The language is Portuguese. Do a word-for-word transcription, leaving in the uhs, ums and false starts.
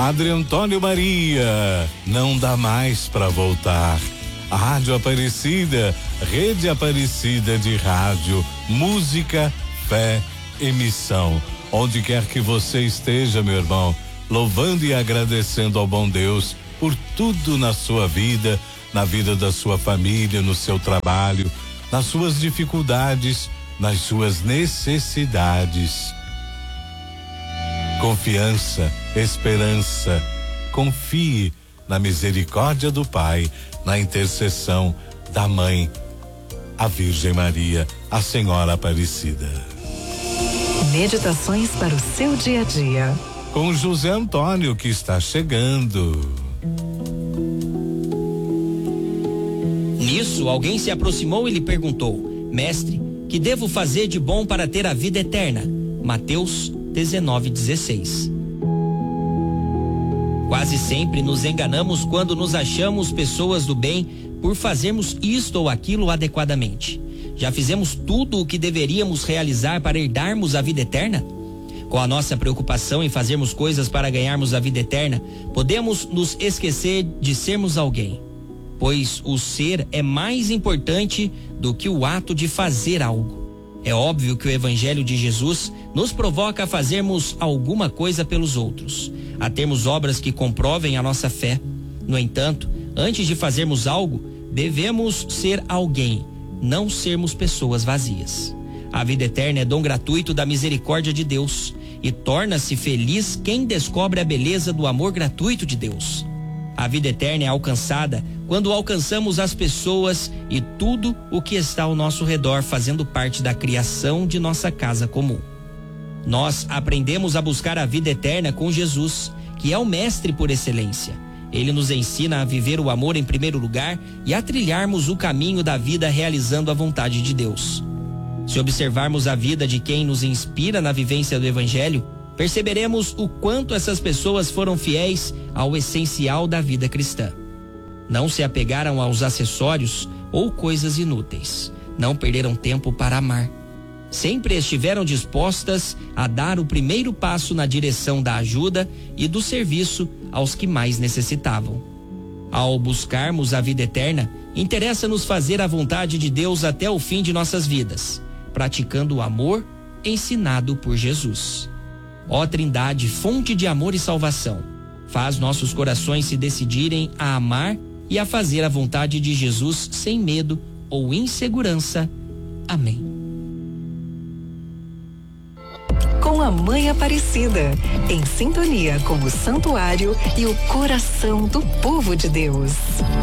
Padre Antônio Maria, não dá mais para voltar. A Rádio Aparecida, Rede Aparecida de Rádio, música, fé e missão. Onde quer que você esteja, meu irmão, louvando e agradecendo ao bom Deus por tudo na sua vida, na vida da sua família, no seu trabalho, nas suas dificuldades, nas suas necessidades. Confiança, esperança, confie na misericórdia do Pai, na intercessão da Mãe, a Virgem Maria, a Senhora Aparecida. Meditações para o seu dia a dia. Com José Antônio, que está chegando. Nisso, alguém se aproximou e lhe perguntou: Mestre, que devo fazer de bom para ter a vida eterna? Mateus dezenove, dezesseis. Quase sempre nos enganamos quando nos achamos pessoas do bem por fazermos isto ou aquilo adequadamente. Já fizemos tudo o que deveríamos realizar para herdarmos a vida eterna? Com a nossa preocupação em fazermos coisas para ganharmos a vida eterna, podemos nos esquecer de sermos alguém, pois o ser é mais importante do que o ato de fazer algo. É óbvio que o Evangelho de Jesus nos provoca a fazermos alguma coisa pelos outros, a termos obras que comprovem a nossa fé. No entanto, antes de fazermos algo, devemos ser alguém, não sermos pessoas vazias. A vida eterna é dom gratuito da misericórdia de Deus, e torna-se feliz quem descobre a beleza do amor gratuito de Deus. A vida eterna é alcançada quando alcançamos as pessoas e tudo o que está ao nosso redor, fazendo parte da criação de nossa casa comum. Nós aprendemos a buscar a vida eterna com Jesus, que é o mestre por excelência. Ele nos ensina a viver o amor em primeiro lugar e a trilharmos o caminho da vida realizando a vontade de Deus. Se observarmos a vida de quem nos inspira na vivência do Evangelho, perceberemos o quanto essas pessoas foram fiéis ao essencial da vida cristã. Não se apegaram aos acessórios ou coisas inúteis. Não perderam tempo para amar. Sempre estiveram dispostas a dar o primeiro passo na direção da ajuda e do serviço aos que mais necessitavam. Ao buscarmos a vida eterna, interessa-nos fazer a vontade de Deus até o fim de nossas vidas, praticando o amor ensinado por Jesus. Ó Trindade, fonte de amor e salvação, faz nossos corações se decidirem a amar e a fazer a vontade de Jesus sem medo ou insegurança. Amém. Com a Mãe Aparecida, em sintonia com o santuário e o coração do povo de Deus.